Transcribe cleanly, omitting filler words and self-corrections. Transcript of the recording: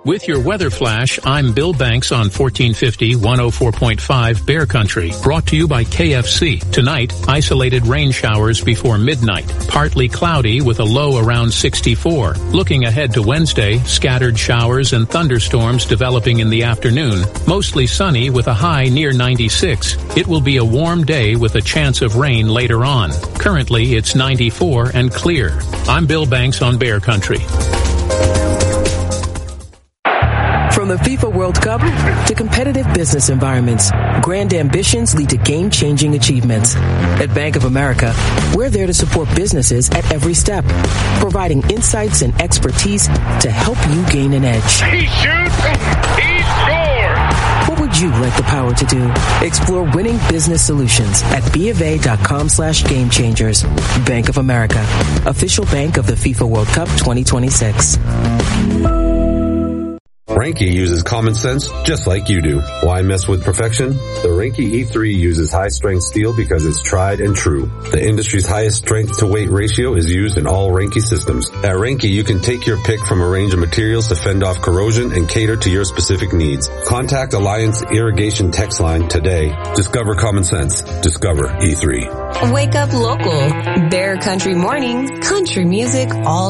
With your weather flash, I'm Bill Banks on 1450 104.5 Bear Country. Brought to you by KFC. Tonight, isolated rain showers before midnight. Partly cloudy with a low around 64. Looking ahead to Wednesday, scattered showers and thunderstorms developing in the afternoon. Mostly sunny with a high near 96. It will be a warm day with a chance of rain later on. Currently, it's 94 and clear. I'm Bill Banks on Bear Country. From the FIFA World Cup to competitive business environments, grand ambitions lead to game-changing achievements. At Bank of America, we're there to support businesses at every step, providing insights and expertise to help you gain an edge. He shoots, he scores! What would you like the power to do? Explore winning business solutions at BofA.com/gamechangers. Bank of America, official bank of the FIFA World Cup 2026. Reinke uses common sense just like you do. Why mess with perfection? The Reinke E3 uses high-strength steel because it's tried and true. The industry's highest strength-to-weight ratio is used in all Reinke systems. At Reinke, you can take your pick from a range of materials to fend off corrosion and cater to your specific needs. Contact Alliance Irrigation text line today. Discover common sense. Discover E3. Wake up local. Bear Country Mornings. Country music all